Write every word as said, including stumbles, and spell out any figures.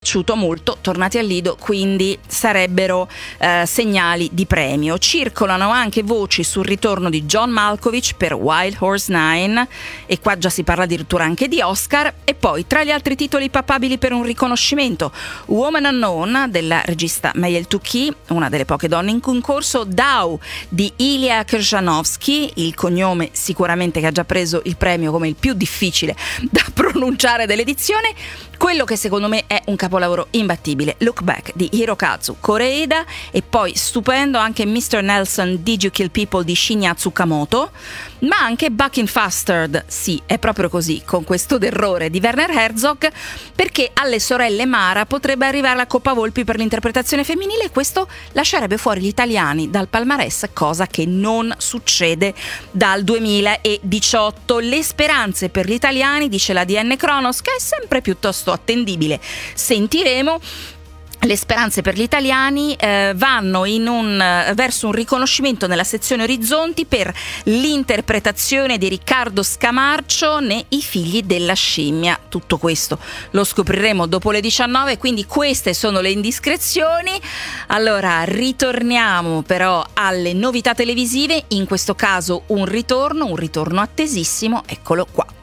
piaciuto molto Tornati al Lido, quindi sarebbero eh, segnali di premio. Circolano anche voci sul ritorno di John Malkovich per Wild Horse Nine, e qua già si parla addirittura anche di Oscar. E poi tra gli altri titoli papabili per un riconoscimento, Woman Unknown della regista Mayel Touki, una delle poche donne in concorso, Dao di Ilya Kershanovsky, il cognome sicuramente che ha già preso il premio come il più difficile da pronunciare dell'edizione, quello che secondo me è un capolavoro imbattibile, Look Back di Hirokazu Koreeda, e poi stupendo anche mister Nelson Did You Kill People di Shinya Tsukamoto, ma anche Bucking Faster, sì, è proprio così, con questo d'errore di Werner Herzog, perché alle sorelle Mara potrebbe arrivare la Coppa Volpi per l'interpretazione femminile, e questo lascerebbe fuori gli italiani dal palmarès, cosa che non succede dal duemiladiciotto. Le speranze per gli italiani, dice la D N Kronos, che è sempre piuttosto attendibile, sentiremo. Le speranze per gli italiani eh, vanno in un, eh, verso un riconoscimento nella sezione Orizzonti per l'interpretazione di Riccardo Scamarcio nei I figli della scimmia. Tutto questo lo scopriremo dopo le diciannove, quindi queste sono le indiscrezioni. Allora ritorniamo però alle novità televisive, in questo caso un ritorno, un ritorno attesissimo, eccolo qua.